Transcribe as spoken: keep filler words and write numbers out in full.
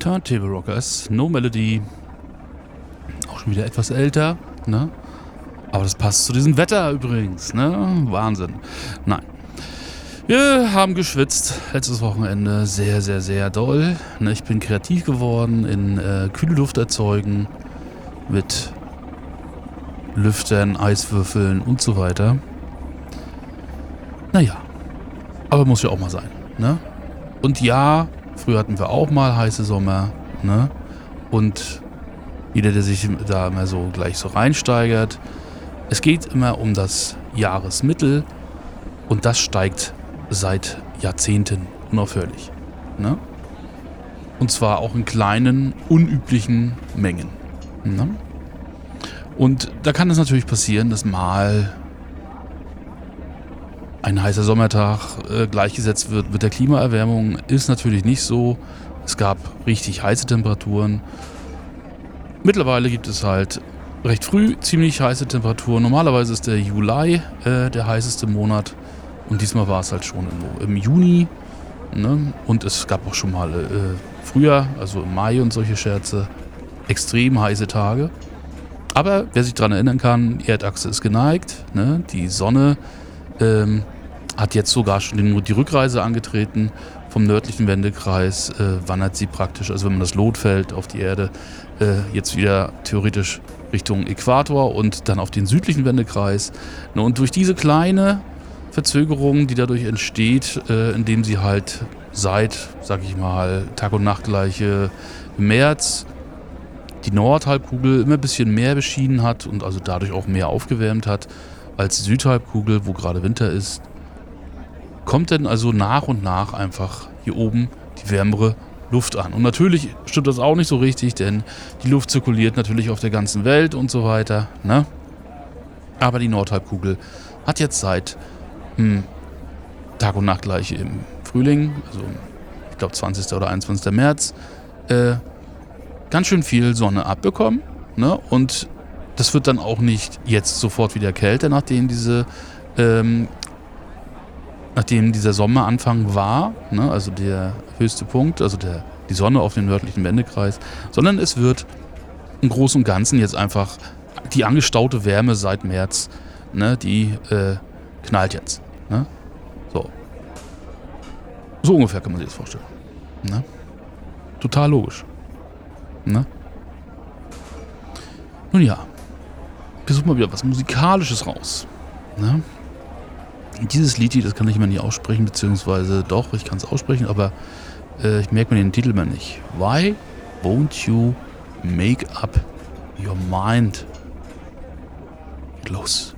Turntable Rockers, No Melody. Auch schon wieder etwas älter, ne? Aber das passt zu diesem Wetter übrigens, ne? Wahnsinn. Nein. Wir haben geschwitzt letztes Wochenende sehr, sehr, sehr doll. Ne, ich bin kreativ geworden in äh, kühle Luft erzeugen mit Lüftern, Eiswürfeln und so weiter. Naja, aber muss ja auch mal sein, ne? Und ja, früher hatten wir auch mal heiße Sommer, ne? Und jeder, der sich da immer so gleich so reinsteigert, es geht immer um das Jahresmittel und das steigt seit Jahrzehnten unaufhörlich, ne? Und zwar auch in kleinen, unüblichen Mengen, ne? Und da kann es natürlich passieren, dass mal ein heißer Sommertag äh, gleichgesetzt wird mit der Klimaerwärmung. Ist natürlich nicht so. Es gab richtig heiße Temperaturen. Mittlerweile gibt es halt recht früh ziemlich heiße Temperaturen. Normalerweise ist der Juli äh, der heißeste Monat. Und diesmal war es halt schon im, im Juni. Ne? Und es gab auch schon mal äh, früher, also im Mai und solche Scherze, extrem heiße Tage. Aber wer sich daran erinnern kann, die Erdachse ist geneigt. Ne? Die Sonne ähm, hat jetzt sogar schon den, die Rückreise angetreten. Vom nördlichen Wendekreis äh, wandert sie praktisch, also wenn man das Lotfeld auf die Erde, äh, jetzt wieder theoretisch Richtung Äquator und dann auf den südlichen Wendekreis. Ne? Und durch diese kleine Verzögerung, die dadurch entsteht, äh, indem sie halt seit, sag ich mal, Tag- und Nachtgleiche im März die Nordhalbkugel immer ein bisschen mehr beschienen hat und also dadurch auch mehr aufgewärmt hat als die Südhalbkugel, wo gerade Winter ist, kommt dann also nach und nach einfach hier oben die wärmere Luft an. Und natürlich stimmt das auch nicht so richtig, denn die Luft zirkuliert natürlich auf der ganzen Welt und so weiter, ne? Aber die Nordhalbkugel hat jetzt seit hm, Tag- und Nachtgleiche im Frühling, also ich glaube zwanzigsten oder einundzwanzigsten März, äh, ganz schön viel Sonne abbekommen, ne? Und das wird dann auch nicht jetzt sofort wieder kälter, nachdem diese, ähm, nachdem dieser Sommeranfang war, ne? Also der höchste Punkt, also der, die Sonne auf dem nördlichen Wendekreis, sondern es wird im Großen und Ganzen jetzt einfach die angestaute Wärme seit März, ne? Die äh, knallt jetzt, ne? So. So ungefähr kann man sich das vorstellen, ne? Total logisch. Ne? Nun ja, wir suchen mal wieder was Musikalisches raus. Ne? Dieses Lied, das kann ich immer nie aussprechen, beziehungsweise doch, ich kann es aussprechen, aber äh, ich merke mir den Titel mal nicht. Why won't you make up your mind? Los.